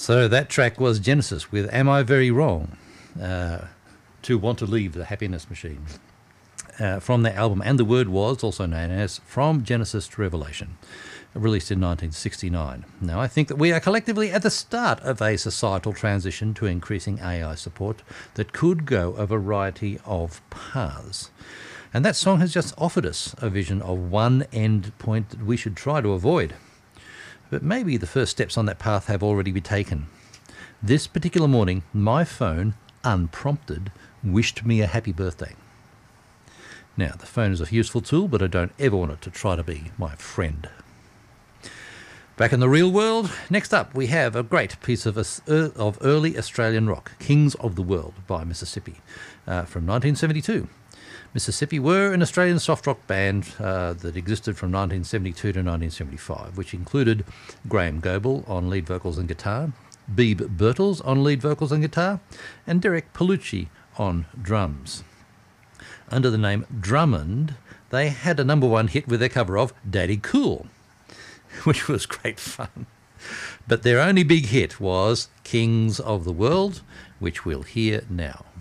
So that track was Genesis with Am I Very Wrong? To Want to Leave the Happiness Machine. From their album And the Word Was, also known as From Genesis to Revelation, released in 1969. Now, I think that we are collectively at the start of a societal transition to increasing AI support that could go a variety of paths. And that song has just offered us a vision of one end point that we should try to avoid. But maybe the first steps on that path have already been taken. This particular morning, my phone, unprompted, wished me a happy birthday. Now, the phone is a useful tool, but I don't ever want it to try to be my friend. Back in the real world, next up we have a great piece of early Australian rock, Kings of the World by Mississippi, from 1972. Mississippi were an Australian soft rock band that existed from 1972 to 1975, which included Graham Goble on lead vocals and guitar, Beeb Birtles on lead vocals and guitar, and Derek Palucci on drums. Under the name Drummond, they had a number one hit with their cover of Daddy Cool, which was great fun. But their only big hit was Kings of the World, which we'll hear now.